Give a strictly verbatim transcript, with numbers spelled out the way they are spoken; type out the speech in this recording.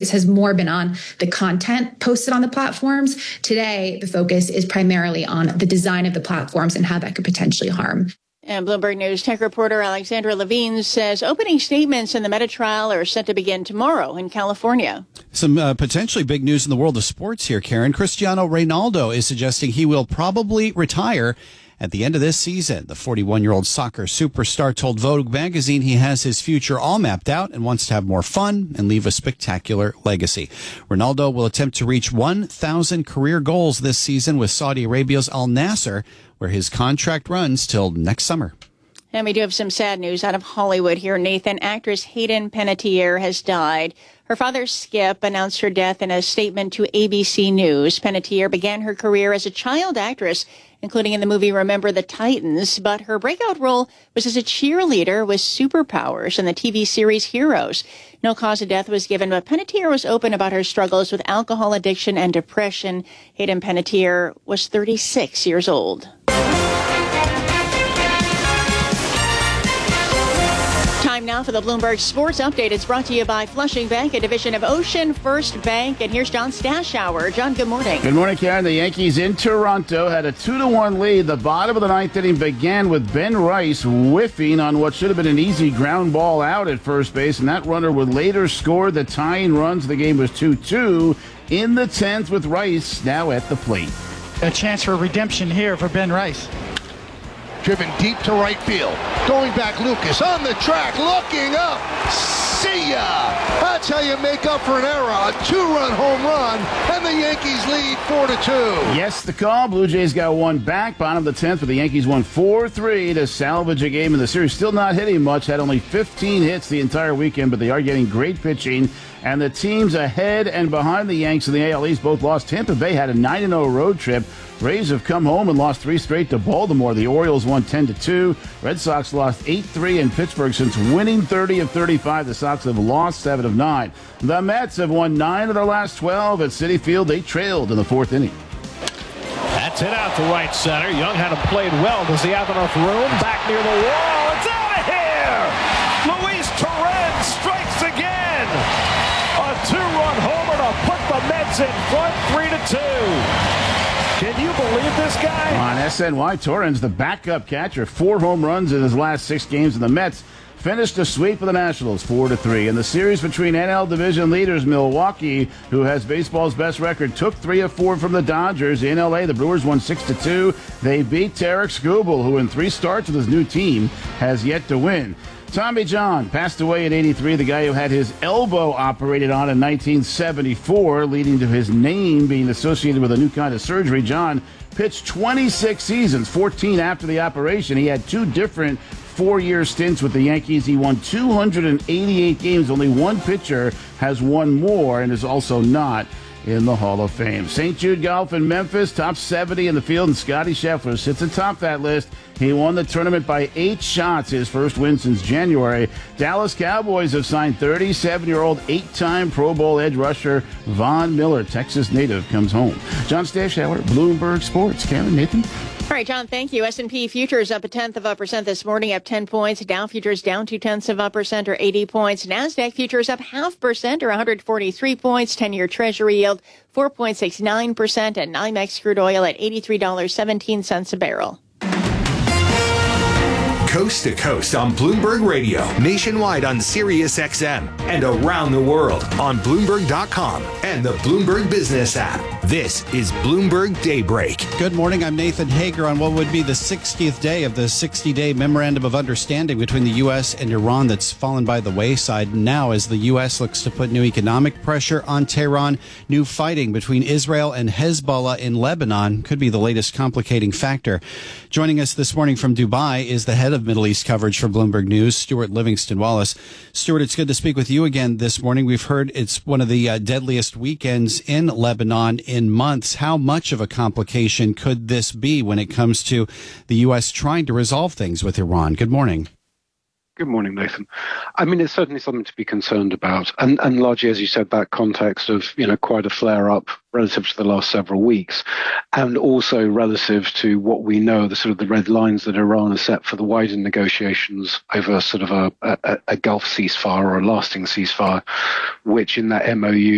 focus has more been on the content posted on the platforms. Today, the focus is primarily on the design of the platforms and how that could potentially harm. And Bloomberg News tech reporter Alexandra Levine says opening statements in the Meta trial are set to begin tomorrow in California. Some uh, potentially big news in the world of sports here, Karen. Cristiano Ronaldo is suggesting he will probably retire at the end of this season. The forty-one-year-old soccer superstar told Vogue magazine he has his future all mapped out and wants to have more fun and leave a spectacular legacy. Ronaldo will attempt to reach one thousand career goals this season with Saudi Arabia's Al Nassr, where his contract runs till next summer. And we do have some sad news out of Hollywood here, Nathan. Actress Hayden Panettiere has died. Her father, Skip, announced her death in a statement to A B C News. Panettiere began her career as a child actress, including in the movie Remember the Titans, but her breakout role was as a cheerleader with superpowers in the T V series Heroes. No cause of death was given, but Panettiere was open about her struggles with alcohol addiction and depression. Hayden Panettiere was thirty-six years old. Time now for the Bloomberg Sports Update. It's brought to you by Flushing Bank, a division of Ocean First Bank. And here's John Stashower. John, good morning. Good morning, Karen. The Yankees in Toronto had a two to one lead. The bottom of the ninth inning began with Ben Rice whiffing on what should have been an easy ground ball out at first base, and that runner would later score the tying runs. The game was two two in the tenth with Rice now at the plate. A chance for redemption here for Ben Rice. Driven deep to right field. Going back, Lucas on the track, looking up. See ya! That's how you make up for an error. A two-run home run, and the Yankees lead four to two. Yes, the call. Blue Jays got one back. Bottom of the tenth, but the Yankees won four three to salvage a game in the series. Still not hitting much. Had only fifteen hits the entire weekend, but they are getting great pitching. And the teams ahead and behind the Yanks in the A L East both lost. Tampa Bay had a nine and oh road trip. Rays have come home and lost three straight to Baltimore. The Orioles won ten to two. Red Sox lost eight three in Pittsburgh. Since winning thirty of thirty-five, the Sox have lost seven of nine. The Mets have won nine of their last twelve at Citi Field. They trailed in the fourth inning. That's it out to right center. Young had him played well. Does he have enough room? Back near the wall. It's out of here! Luis Torrens strikes again! A two-run homer to put the Mets in front, three to two. Can you believe this guy? On S N Y, Torrens, the backup catcher, four home runs in his last six games, and the Mets finished a sweep for the Nationals, four to three. In the series between N L division leaders Milwaukee, who has baseball's best record, took three of four from the Dodgers. In L A, the Brewers won six to two. They beat Tarek Skubal, who in three starts with his new team has yet to win. Tommy John passed away at eighty-three, the guy who had his elbow operated on in nineteen seventy-four, leading to his name being associated with a new kind of surgery. John pitched twenty-six seasons, fourteen after the operation. He had two different four-year stints with the Yankees. He won two hundred eighty-eight games. Only one pitcher has won more and is also not in the Hall of Fame. Saint Jude Golf in Memphis, top seventy in the field, and Scotty Scheffler sits atop that list. He won the tournament by eight shots, his first win since January. Dallas Cowboys have signed thirty-seven-year-old eight-time Pro Bowl edge rusher Von Miller. Texas native comes home. John Stashower, Bloomberg Sports. Karen, Nathan? All right, John, thank you. S and P futures up a tenth of a percent this morning, up ten points. Dow futures down two tenths of a percent or eighty points. NASDAQ futures up half percent or one hundred forty-three points. ten-year Treasury yield four point six nine percent, and NYMEX crude oil at eighty-three dollars and seventeen cents a barrel. Coast to coast on Bloomberg Radio, nationwide on Sirius X M, and around the world on Bloomberg dot com and the Bloomberg Business app. This is Bloomberg Daybreak. Good morning. I'm Nathan Hager on what would be the sixtieth day of the sixty-day Memorandum of Understanding between the U S and Iran that's fallen by the wayside now as the U S looks to put new economic pressure on Tehran. New fighting between Israel and Hezbollah in Lebanon could be the latest complicating factor. Joining us this morning from Dubai is the head of Middle East coverage for Bloomberg News, Stuart Livingston Wallace. Stuart, it's good to speak with you again this morning. We've heard it's one of the uh, deadliest weekends in Lebanon in months. How much of a complication could this be when it comes to the U S trying to resolve things with Iran? Good morning. Good morning, Nathan. I mean, it's certainly something to be concerned about. And, and largely, as you said, that context of, you know, quite a flare-up relative to the last several weeks, and also relative to what we know, the sort of the red lines that Iran has set for the wider negotiations over sort of a, a, a Gulf ceasefire or a lasting ceasefire, which in that M O U